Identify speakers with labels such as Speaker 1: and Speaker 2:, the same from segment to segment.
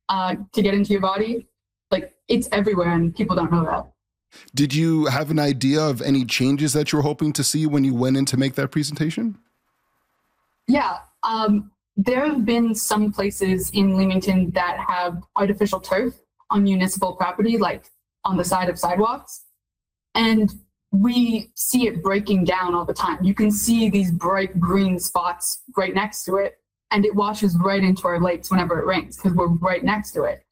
Speaker 1: to get into your body. Like, it's everywhere and people don't know that.
Speaker 2: Did you have an idea of any changes that you were hoping to see when you went in to make that presentation?
Speaker 1: Yeah. There have been some places in Leamington that have artificial turf on municipal property, like on the side of sidewalks. And we see it breaking down all the time. You can see these bright green spots right next to it, and it washes right into our lakes whenever it rains because we're right next to it.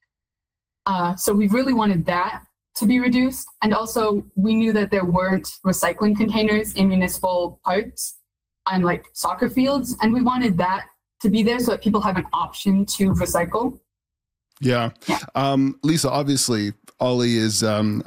Speaker 1: So we really wanted that to be reduced. And also we knew that there weren't recycling containers in municipal parks and like soccer fields. And we wanted that to be there so that people have an option to recycle.
Speaker 2: Yeah. Lisa, obviously, Ollie is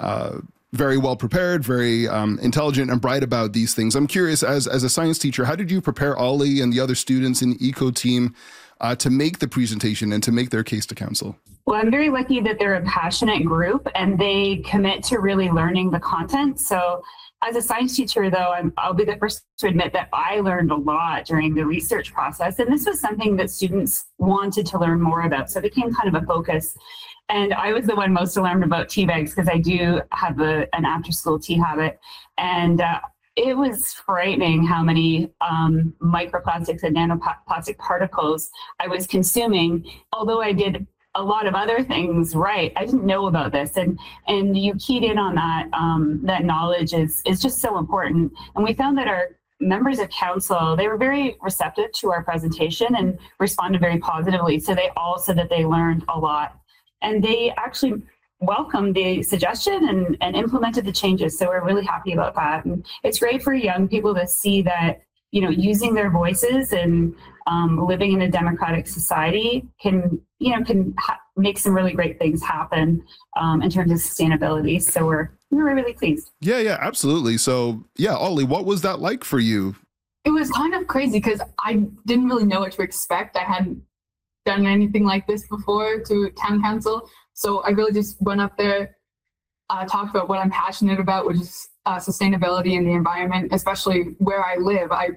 Speaker 2: very well prepared, very intelligent and bright about these things. I'm curious, as a science teacher, how did you prepare Ollie and the other students in the ECO team to make the presentation and to make their case to council?
Speaker 3: Well, I'm very lucky that they're a passionate group and they commit to really learning the content. So as a science teacher, though, I'll be the first to admit that I learned a lot during the research process. And this was something that students wanted to learn more about. So it became kind of a focus. And I was the one most alarmed about tea bags because I do have an after-school tea habit. And it was frightening how many microplastics and nanoplastic particles I was consuming. Although I did a lot of other things right, I didn't know about this. And you keyed in on that. That knowledge is just so important. And we found that our members of council, they were very receptive to our presentation and responded very positively. So they all said that they learned a lot. And they actually welcomed the suggestion and implemented the changes. So we're really happy about that. And it's great for young people to see that, you know, using their voices and living in a democratic society can make some really great things happen in terms of sustainability. So we're really pleased.
Speaker 2: Yeah, absolutely. So yeah, Ollie, what was that like for you?
Speaker 1: It was kind of crazy because I didn't really know what to expect. I hadn't done anything like this before to town council. So I really just went up there, talked about what I'm passionate about, which is sustainability and the environment, especially where I live. I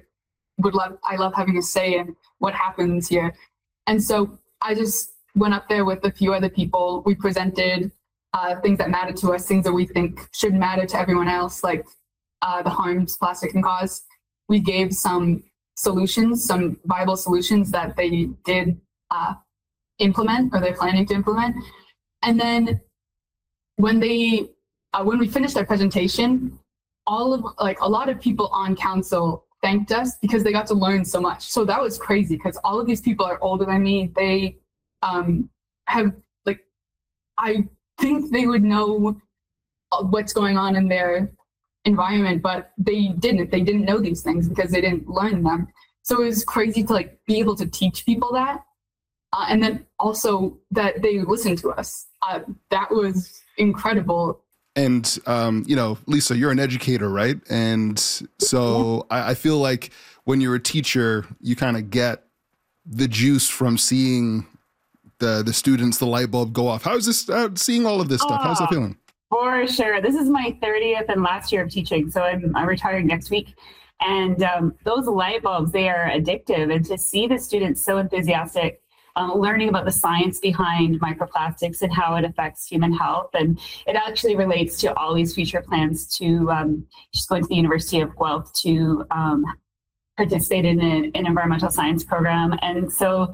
Speaker 1: love having a say in what happens here. And so I just went up there with a few other people. We presented things that matter to us, things that we think should matter to everyone else, like the harms plastic can cause. We gave some solutions, some viable solutions that they did implement or they're planning to implement. And then when we finished our presentation, a lot of people on council thanked us because they got to learn so much. So that was crazy because all of these people are older than me. They have I think they would know what's going on in their environment, but they didn't know these things because they didn't learn them. So it was crazy to be able to teach people that. And then also that they listened to us. That was incredible.
Speaker 2: And, Lisa, you're an educator, right? And so I feel like when you're a teacher, you kind of get the juice from seeing the students, the light bulb go off. How's this, seeing all of this stuff? How's that feeling?
Speaker 3: For sure. This is my 30th and last year of teaching. So I'm retiring next week. And those light bulbs, they are addictive. And to see the students so enthusiastic, learning about the science behind microplastics and how it affects human health. And it actually relates to Ollie's future plans to, she's going to the University of Guelph to participate in an environmental science program. And so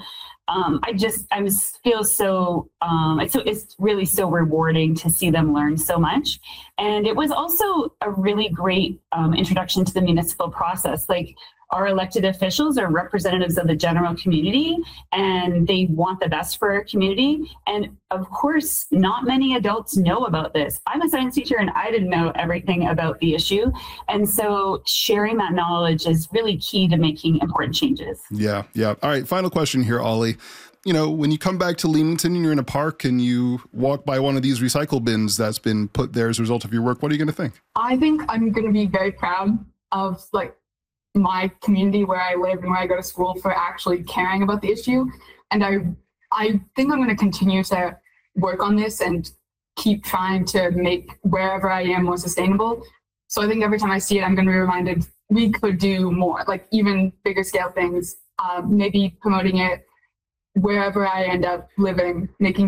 Speaker 3: feel so, it's really so rewarding to see them learn so much. And it was also a really great introduction to the municipal process. Our elected officials are representatives of the general community and they want the best for our community. And of course, not many adults know about this. I'm a science teacher and I didn't know everything about the issue. And so sharing that knowledge is really key to making important changes.
Speaker 2: Yeah. All right. Final question here, Ollie. When you come back to Leamington and you're in a park and you walk by one of these recycle bins that's been put there as a result of your work, what are you going to think?
Speaker 1: I think I'm going to be very proud of my community where I live and where I go to school for actually caring about the issue. And I think I'm going to continue to work on this and keep trying to make wherever I am more sustainable. So I think every time I see it, I'm going to be reminded we could do more, even bigger scale things, maybe promoting it wherever I end up living, making